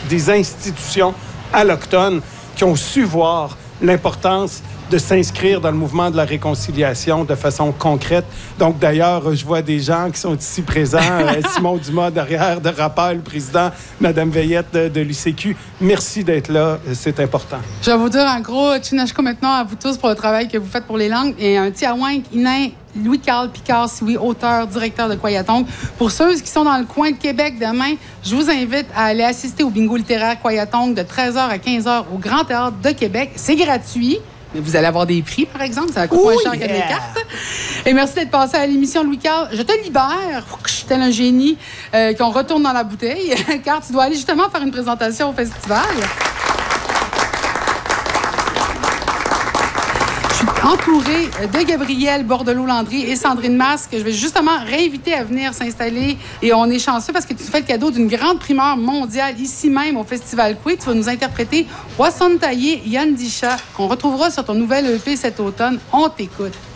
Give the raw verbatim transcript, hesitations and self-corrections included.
des institutions allochtones qui ont su voir l'importance de s'inscrire dans le mouvement de la réconciliation de façon concrète. Donc, d'ailleurs, je vois des gens qui sont ici présents. euh, Simon Dumas derrière, de Rappel, le président, Mme Veillette de, de l'U C Q. Merci d'être là. C'est important. Je vais vous dire un gros tchinashko maintenant à vous tous pour le travail que vous faites pour les langues. Et un tiawank, Inain, Louis-Carl Picard, si oui, auteur, directeur de Kwayatong. Pour ceux qui sont dans le coin de Québec demain, je vous invite à aller assister au bingo littéraire Kwayatong de treize heures à quinze heures au Grand Théâtre de Québec. C'est gratuit. Mais vous allez avoir des prix, par exemple. Ça coûte moins oh, cher yeah. que des cartes. Et merci d'être passé à l'émission, Louis-Carl. Je te libère. Je suis tel un génie euh, qu'on retourne dans la bouteille, car tu dois aller justement faire une présentation au festival. Entourée de Gabrielle Bordelot-Landry et Sandrine Masque, que je vais justement réinviter à venir s'installer. Et on est chanceux parce que tu fais le cadeau d'une grande primeur mondiale ici même au Festival Coué. Tu vas nous interpréter Wasantaye Yandisha, qu'on retrouvera sur ton nouvel E P cet automne. On t'écoute.